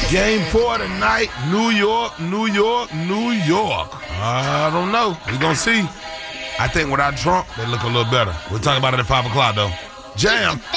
Game 4 tonight, New York, New York, New York. I don't know. We're going to see. I think without Trump, they look a little better. We'll talk about it at 5 o'clock, though. Jam.